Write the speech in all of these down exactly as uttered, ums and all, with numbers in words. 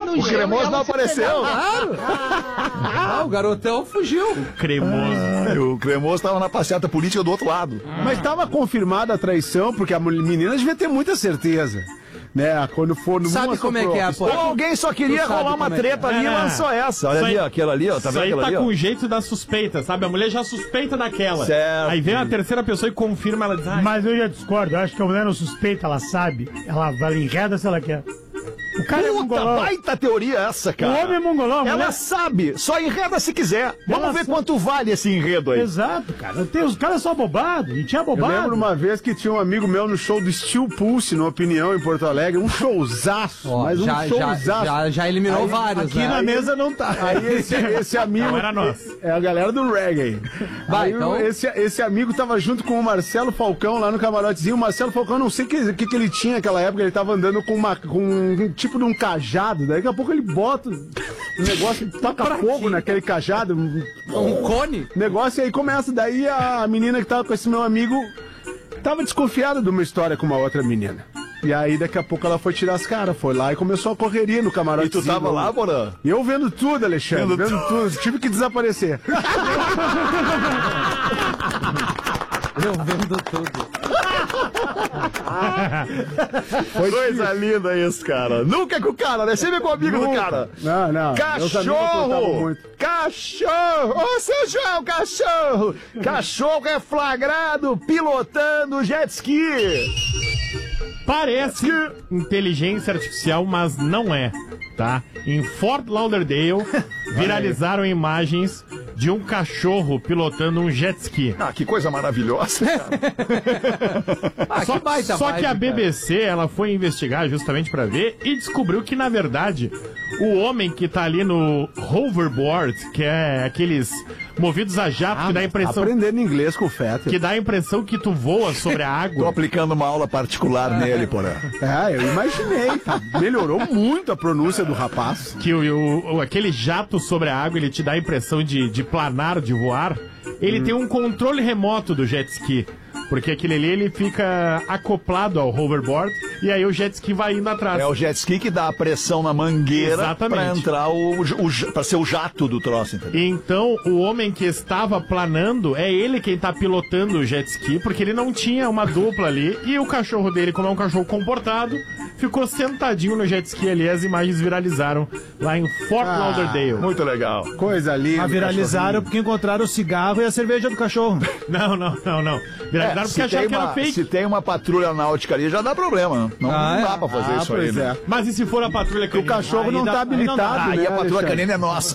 no O gelo. cremoso não apareceu. Claro. Ah, o garotão fugiu. Cremoso. O cremoso tava na passeata política do outro lado. Mas estava confirmada a traição, porque a menina devia ter muita certeza. Né? Quando for no Sabe como é que é a Ou porra? alguém só queria rolar uma treta ali e é. lançou essa. Olha Isso ali, aí- ó, aquela ali, ó. Tá Isso vendo aí aquela tá ali, com ó? o jeito da suspeita, sabe? A mulher já suspeita daquela. Certo. Aí vem a terceira pessoa e confirma, ela diz, ah, Mas eu já discordo, eu acho que a mulher não suspeita, ela sabe. Ela, ela enreda se ela quer. O cara é Puta, mongolão. baita teoria essa, O cara. homem é mongolão, a Ela mulher... sabe, só enreda se quiser. Vamos Ela ver sabe. quanto vale esse enredo aí. Exato, cara. Tem, os caras são bobados, e tinha Eu bobado. lembro uma vez que tinha um amigo meu no show do Steel Pulse, no Opinião, em Porto Alegre. Um showzaço, Ó, mas um já, já, showzaço. já, já eliminou Aí, vários, aqui né? na mesa não tá. Aí esse, esse amigo... Não era nós. É a galera do reggae. Vai, Aí então- esse, esse amigo tava junto com o Marcelo Falcão lá no camarotezinho. O Marcelo Falcão, não sei o que, que, que ele tinha naquela época. Ele tava andando com, uma, com um tipo de um cajado. Daqui a pouco ele bota o negócio, toca fogo naquele cajado. Um Um cone? negócio, e aí começa. Daí a menina que tava com esse meu amigo tava desconfiada de uma história com uma outra menina. E aí daqui a pouco ela foi tirar as caras, foi lá e começou a correria no camarote. E tu tava lá, Porã? E eu vendo tudo, Alexandre, Vendo vendo, tudo. Tive que desaparecer. Eu vendo tudo. Foi Coisa difícil. linda isso, cara. Nunca é com o cara, né? Sempre é com o amigo do cara. Não, não. Meus amigos contavam Cachorro! muito. Cachorro! Ô, seu João, cachorro! Cachorro é flagrado pilotando jet ski! parece inteligência artificial, mas não é, tá? Em Fort Lauderdale, viralizaram imagens de um cachorro pilotando um jet ski. Ah, que coisa maravilhosa, cara. Ah, Só, que baita só vibe, que a cara. B B C, ela foi investigar justamente pra ver e descobriu que, na verdade, o homem que tá ali no hoverboard, que é aqueles movidos a jato, que dá a impressão... Aprendendo inglês com o Fetter. Que dá a impressão que tu voa sobre a Tô água. aplicando uma aula particular nele, porra. É, eu imaginei, tá? Melhorou muito a pronúncia do rapaz. Que o, o- o- aquele jato sobre a água, ele te dá a impressão de, de planar, de voar. Ele tem um controle remoto do jet ski. Porque aquele ali, ele fica acoplado ao hoverboard e aí o jet ski vai indo atrás. É o jet ski que dá a pressão na mangueira Exatamente. pra entrar o, o, pra ser o jato do troço, entendeu? Então, o homem que estava planando, é ele quem tá pilotando o jet ski, porque ele não tinha uma dupla ali, e o cachorro dele, como é um cachorro comportado, ficou sentadinho no jet ski ali, as imagens viralizaram lá em Fort Ah, Lauderdale. Muito legal. Coisa linda. Mas viralizaram porque encontraram o cigarro e a cerveja do cachorro. Não, não, não, não. Viralizaram porque se, acharam tem que era uma, fake. se tem uma patrulha náutica ali, já dá problema. né? Não, Ah, não é? dá pra fazer Ah, isso aí, pois né? é. Mas e se for a patrulha canina? O cachorro Aí não dá- tá aí não dá. habilitado, Aí né, a patrulha Alexandre? canina é nossa.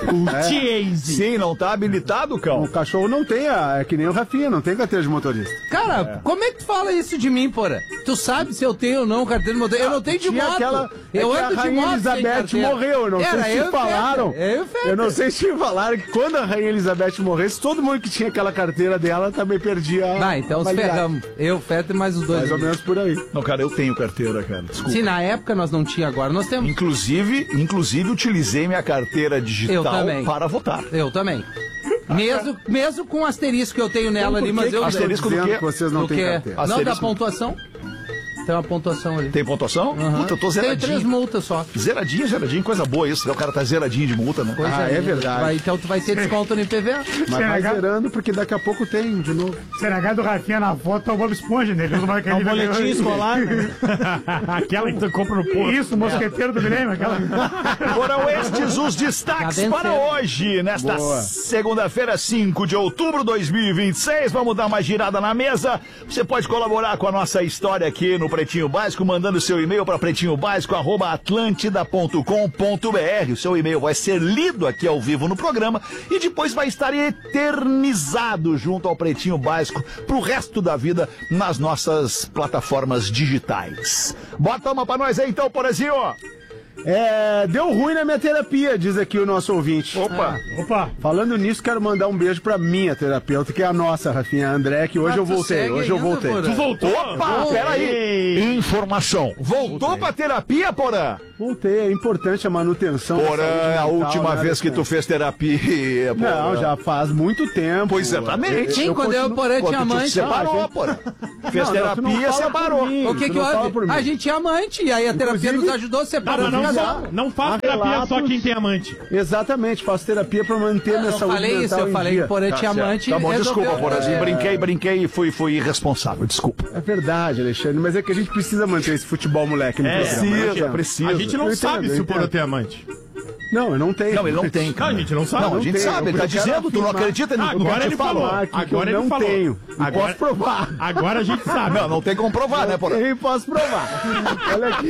Chase. Sim, não tá habilitado, cão. O cachorro não tem, a, é que nem o Rafinha, não tem carteira de motorista. Cara, como é que tu fala isso de mim, porra? Tu sabe se eu tenho ou não carteira de motorista? Eu não tenho de Tinha moto. aquela, é eu que ando a de Rainha moto sem Elizabeth carteira. morreu, eu não Era sei eu se e falaram. Fetter, eu e Fetter. Eu não sei se falaram que quando a Rainha Elizabeth morresse, todo mundo que tinha aquela carteira dela também perdia a Ah, então os validade. ferramos. Eu, Fetter, mais os dois. Mais ou menos por aí. Não, cara, eu tenho carteira, cara. Desculpa. Se na época nós não tinha, agora nós temos. Inclusive, inclusive, utilizei minha carteira Eu digital também. para votar. Eu também. Mesmo, mesmo com o asterisco que eu tenho nela ali, mas eu... asterisco do dizendo quê? que vocês não do têm que- carteira? Não, da Asterisco. pontuação. Tem uma pontuação ali. Tem pontuação? Aham. Puta, eu tô Tem três zeradinho. multas só. Zeradinho, zeradinho, coisa boa isso. O cara tá zeradinho de multa, não? Coisa Ah, é linda. verdade. Vai- então tu vai ter desconto no I P V A. Mas vai C N H zerando, porque daqui a pouco tem de novo. C N H do Rafinha na foto é o Bob Esponja, né? Ele usa uma É um boletim escolar, né? Aquela que tu compra no posto. Isso, mosqueteiro do Grêmio, aquela. Foram estes os destaques Tá para vencendo. hoje, nesta Boa. segunda-feira, cinco de outubro de dois mil e vinte e seis. Vamos dar uma girada na mesa. Você pode colaborar com a nossa história aqui no Pretinho Básico, mandando seu e-mail para pretinho básico arroba atlântida ponto com ponto br. O seu e-mail vai ser lido aqui ao vivo no programa e depois vai estar eternizado junto ao Pretinho Básico pro resto da vida nas nossas plataformas digitais. Bota uma pra nós aí então, Porazinho. É, deu ruim na minha terapia, diz aqui o nosso ouvinte. Opa. Opa, Falando nisso, quero mandar um beijo pra minha terapeuta, que é a nossa, Rafinha André, que hoje Ah, eu tu voltei, segue hoje eu ainda, voltei. Porã? Tu voltou? Opa, peraí. Informação. Voltou pra terapia, Porã? Voltei, é importante a manutenção. da Porã, saúde a mental, última né, vez que tu Alexandre? fez terapia, Porã. Não, já faz muito tempo. Pois exatamente. Sim, quando eu, continuo- porém, Quando tinha tu te amante. separou, Ah, Porã. Fez Não, não, tu não terapia, fala separou. por mim. O que Tu que não fala houve? por mim. A gente tinha amante, e aí a terapia Inclusive- nos ajudou a separar Não, o não, casal. não, não faz A terapia relatos. só quem tem amante. Exatamente, faço terapia pra manter minha Eu saúde falei isso, mental eu em falei dia. que Porã tinha certo. amante. Tá bom, resolveu- desculpa, Porazinho. É. Brinquei, brinquei e fui, fui irresponsável. Desculpa. É verdade, Alexandre, mas é que a gente precisa manter esse futebol moleque no É, programa. Precisa, né? precisa. A gente não Eu sabe entendo, se eu o Porã entendo. tem amante. Não, eu não tenho. Não, ele não tem, Não, cara. a gente não sabe. Não, a gente tem, sabe, ele tá eu quero dizendo, tu não afirmar. acredita Ah, nisso. agora ele falar falou. aqui que Agora eu ele não falou. tenho. E Agora- posso provar. Agora a gente sabe. Não, não tem como provar, né, Porã? Eu posso provar. Olha aqui.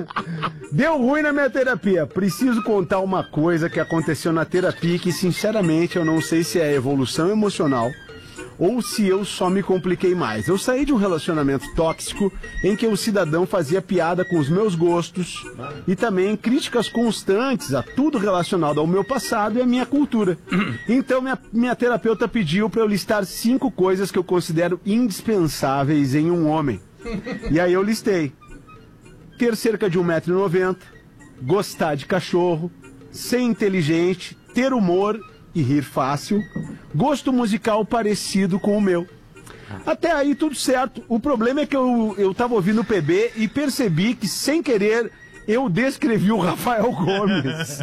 Deu ruim na minha terapia. Preciso contar uma coisa que aconteceu na terapia que, sinceramente, eu não sei se é evolução emocional ou se eu só me compliquei mais. Eu saí de um relacionamento tóxico em que o cidadão fazia piada com os meus gostos e também críticas constantes a tudo relacionado ao meu passado e à minha cultura. Então minha, minha terapeuta pediu para eu listar cinco coisas que eu considero indispensáveis em um homem. E aí eu listei: ter cerca de um metro e noventa, gostar de cachorro, ser inteligente, ter humor e rir fácil, gosto musical parecido com o meu. Até aí tudo certo. O problema é que eu, eu tava ouvindo o P B e percebi que, sem querer, eu descrevi o Rafael Gomes.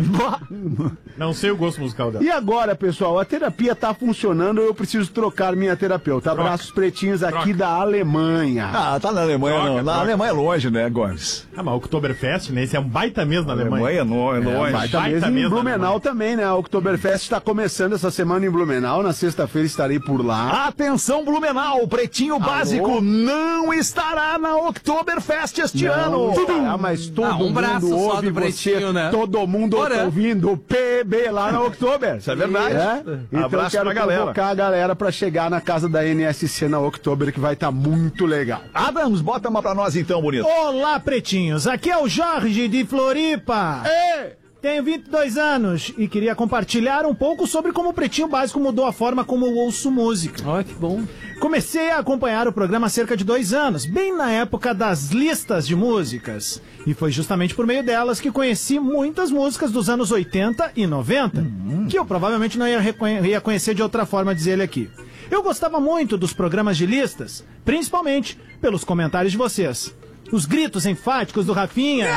Não sei o gosto musical dela. E agora, pessoal, a terapia tá funcionando, eu preciso trocar minha terapeuta. Abraços pretinhos aqui Troca. da Alemanha. Ah, tá na Alemanha, Troca, não. Na troca. Alemanha é longe, né, Gomes? Ah, mas o Oktoberfest, né? Esse é um baita mês na Alemanha. Alemanha é no- é longe. Vai tá Baita mesmo em mesmo, Blumenau Alemanha. também, né? A Oktoberfest está começando essa semana em Blumenau. Na sexta-feira estarei por lá. Atenção, Blumenau, o Pretinho Básico não estará na Oktoberfest este ano. Ah, mas todo Ah, um mundo braço só ouve do Pretinho, você, né? todo mundo Porã. tá ouvindo o P B lá na Oktober. Isso é verdade. É? Então eu Abraço quero pra galera. convocar a galera pra chegar na casa da N S C na Oktober, que vai estar muito legal. Adams, bota uma pra nós então, bonito. Olá, pretinhos. Aqui é o Jorge de Floripa. Tenho vinte e dois anos e queria compartilhar um pouco sobre como o Pretinho Básico mudou a forma como eu ouço música. Olha que bom. Comecei a acompanhar o programa há cerca de dois anos, bem na época das listas de músicas. E foi justamente por meio delas que conheci muitas músicas dos anos oitenta e noventa, que eu provavelmente não ia, reconhe- ia conhecer de outra forma, dizer ele aqui. Eu gostava muito dos programas de listas, principalmente pelos comentários de vocês. Os gritos enfáticos do Rafinha,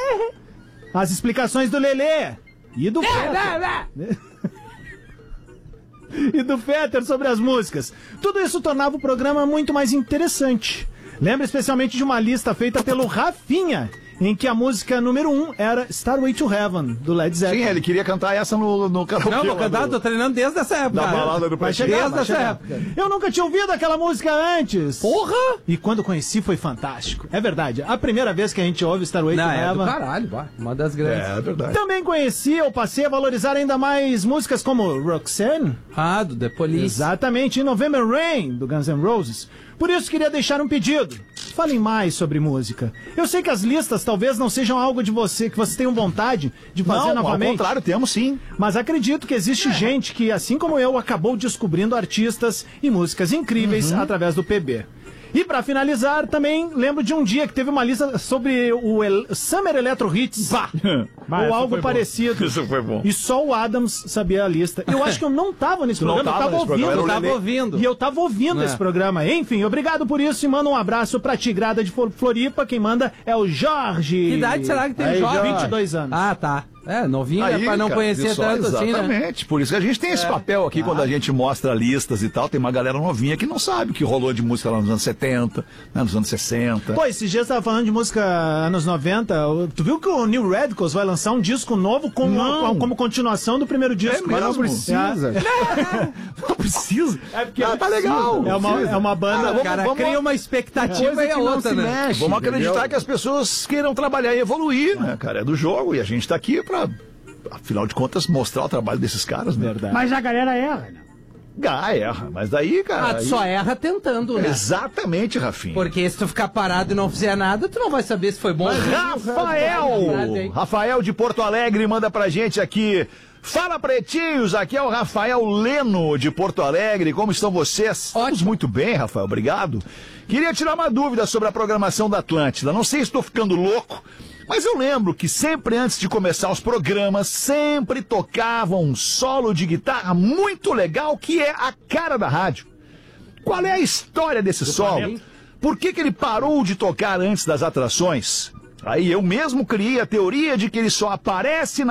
as explicações do Lelê e do Fetter. e do Fetter sobre as músicas. Tudo isso tornava o programa muito mais interessante. Lembro especialmente de uma lista feita pelo Rafinha, em que a música número um era Starway to Heaven, do Led Sim, Zeppelin. ele queria cantar essa no, no karaokê. Não, vou lá cantar, do- tô treinando desde essa época. Da balada do Vai Pretinho. chegar, Desde vai essa chegar. época. Eu nunca tinha ouvido aquela música antes. Porra! E quando conheci foi fantástico. É verdade, a primeira vez que a gente ouve Starway to Não, é do Heaven. caralho, vai. Uma das grandes. É, é verdade. Também conheci, eu passei a valorizar ainda mais músicas como Roxanne. Ah, do The Police. Exatamente, em November Rain, do Guns N' Roses. Por isso queria deixar um pedido. Falem mais sobre música. Eu sei que as listas talvez não sejam algo de você que vocês tenham vontade de fazer Não, ao novamente. contrário, temos sim. Mas acredito que existe gente que, assim como eu, acabou descobrindo artistas e músicas incríveis através do P B. E pra finalizar, também lembro de um dia que teve uma lista sobre o El- Summer Electro Hits. Bah, Bah, ou essa algo foi parecido. Isso foi bom. E só o Adams sabia a lista. Eu acho que eu não tava nesse Tu não programa, tava eu tava nesse programa, ouvindo. era o Tava Lelê. ouvindo. E eu tava ouvindo É. esse programa. Enfim, obrigado por isso e manda um abraço pra Tigrada de Flo- Floripa. Quem manda é o Jorge. Que idade será que tem Aí, o Jorge? Jorge. vinte e dois anos. Ah, tá. É, novinho é Aí, pra não cara, conhecer viu só? tanto assim, né? Exatamente. Por isso que a gente tem esse papel aqui quando a gente mostra listas e tal. Tem uma galera novinha que não sabe o que rolou de música lá nos anos setenta, né, nos anos sessenta. Pô, esses dias tava falando de música anos noventa. Tu viu que o New Radicals vai lançar um disco novo com Não. como continuação do primeiro disco? mesmo? Não precisa. Não precisa. É porque Ah, tá legal. É uma, é uma banda. Ah, O cara Vamos- cria uma expectativa Coisa e a que não outra, se né? mexe, Vamos acreditar entendeu? que as pessoas queiram trabalhar e evoluir, né, cara? É do jogo e a gente tá aqui pra, afinal de contas, mostrar o trabalho desses caras, né? Verdade. Mas a galera erra, né? Ah, erra. Mas daí, cara. Ah, tu aí- só erra tentando, né? Exatamente, Rafinha. Porque se tu ficar parado e não fizer nada, tu não vai saber se foi bom ou ruim. Rafael! Rafael de Porto Alegre manda pra gente aqui. Fala, pretinhos, aqui é o Rafael Leno de Porto Alegre. Como estão vocês? Estamos muito bem, Rafael, obrigado. Queria tirar uma dúvida sobre a programação da Atlântida. Não sei se estou ficando louco, mas eu lembro que sempre antes de começar os programas, sempre tocavam um solo de guitarra muito legal, que é a cara da rádio. Qual é a história desse solo? planeta. Por que que ele parou de tocar antes das atrações? Aí eu mesmo criei a teoria de que ele só aparece na